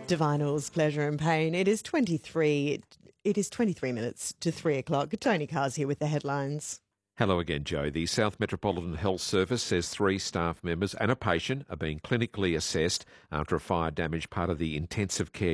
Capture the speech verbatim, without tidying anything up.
Divinals, Pleasure and Pain. It is twenty-three. It is twenty-three minutes to three o'clock. Tony Carr's here with the headlines. Hello again, Joe. The South Metropolitan Health Service says three staff members and a patient are being clinically assessed after a fire damaged part of the intensive care